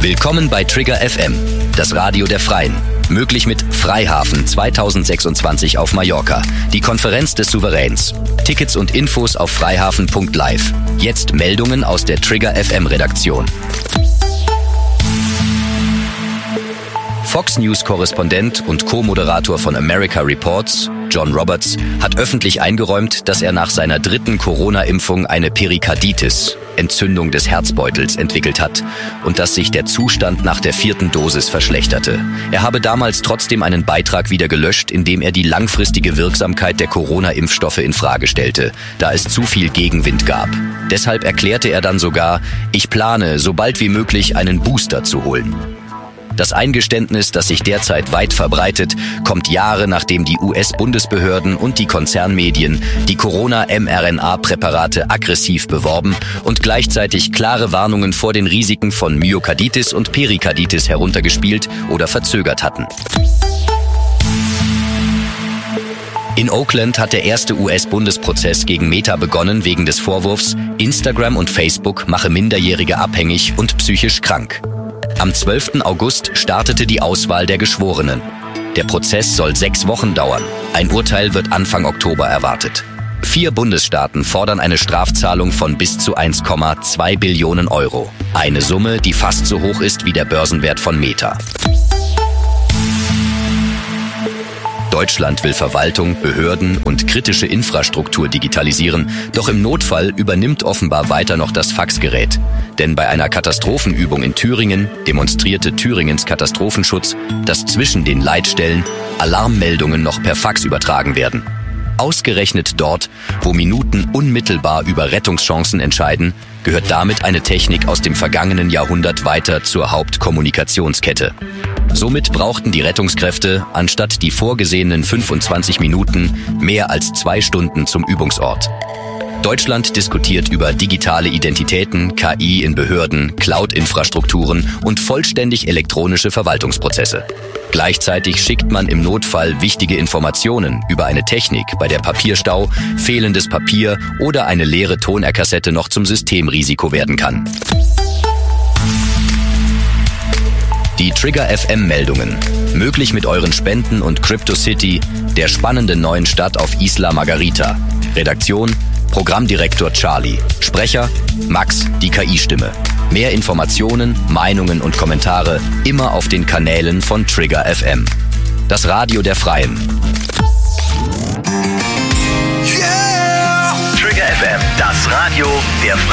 Willkommen bei Trigger FM, das Radio der Freien. Möglich mit Freihafen 2026 auf Mallorca, die Konferenz des Souveräns. Tickets und Infos auf freihafen.live. Jetzt Meldungen aus der Trigger FM Redaktion. Fox News-Korrespondent und Co-Moderator von America Reports, John Roberts, hat öffentlich eingeräumt, dass er nach seiner 3. Corona-Impfung eine Perikarditis, Entzündung des Herzbeutels, entwickelt hat und dass sich der Zustand nach der 4. Dosis verschlechterte. Er habe damals trotzdem einen Beitrag wieder gelöscht, indem er die langfristige Wirksamkeit der Corona-Impfstoffe in Frage stellte, da es zu viel Gegenwind gab. Deshalb erklärte er dann sogar, ich plane, so bald wie möglich einen Booster zu holen. Das Eingeständnis, das sich derzeit weit verbreitet, kommt Jahre nachdem die US-Bundesbehörden und die Konzernmedien die Corona-mRNA-Präparate aggressiv beworben und gleichzeitig klare Warnungen vor den Risiken von Myokarditis und Perikarditis heruntergespielt oder verzögert hatten. In Oakland hat der erste US-Bundesprozess gegen Meta begonnen wegen des Vorwurfs, Instagram und Facebook mache Minderjährige abhängig und psychisch krank. Am 12. August startete die Auswahl der Geschworenen. Der Prozess soll 6 Wochen dauern. Ein Urteil wird Anfang Oktober erwartet. 4 Bundesstaaten fordern eine Strafzahlung von bis zu 1,2 Billionen Euro. Eine Summe, die fast so hoch ist wie der Börsenwert von Meta. Deutschland will Verwaltung, Behörden und kritische Infrastruktur digitalisieren, doch im Notfall übernimmt offenbar weiter noch das Faxgerät. Denn bei einer Katastrophenübung in Thüringen demonstrierte Thüringens Katastrophenschutz, dass zwischen den Leitstellen Alarmmeldungen noch per Fax übertragen werden. Ausgerechnet dort, wo Minuten unmittelbar über Rettungschancen entscheiden, gehört damit eine Technik aus dem vergangenen Jahrhundert weiter zur Hauptkommunikationskette. Somit brauchten die Rettungskräfte anstatt die vorgesehenen 25 Minuten mehr als 2 Stunden zum Übungsort. Deutschland diskutiert über digitale Identitäten, KI in Behörden, Cloud-Infrastrukturen und vollständig elektronische Verwaltungsprozesse. Gleichzeitig schickt man im Notfall wichtige Informationen über eine Technik, bei der Papierstau, fehlendes Papier oder eine leere Tonerkassette noch zum Systemrisiko werden kann. Die Trigger FM Meldungen. Möglich mit euren Spenden und CryptoCity, der spannenden neuen Stadt auf Isla Margarita. Redaktion: Programmdirektor Charlie. Sprecher: Max, die KI-Stimme. Mehr Informationen, Meinungen und Kommentare immer auf den Kanälen von Trigger FM. Das Radio der Freien. Yeah! Trigger FM, das Radio der Freien.